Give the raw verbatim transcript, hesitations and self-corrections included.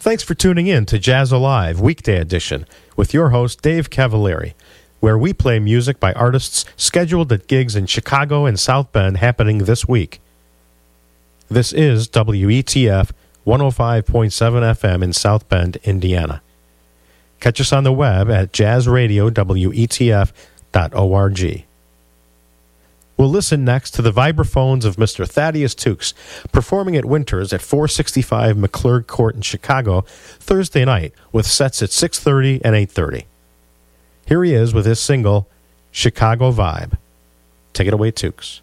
Thanks for tuning in to Jazz Alive, Weekday Edition, with your host, Dave Cavalieri, where we play music by artists scheduled at gigs in Chicago and South Bend happening this week. This is W E T F one oh five point seven F M in South Bend, Indiana. Catch us on the web at jazz radio w e t f dot org. We'll listen next to the vibraphones of Mister Thaddeus Tukes performing at Winters at four sixty-five McClurg Court in Chicago Thursday night with sets at six thirty and eight thirty. Here he is with his single, Chicago Vibe. Take it away, Tukes.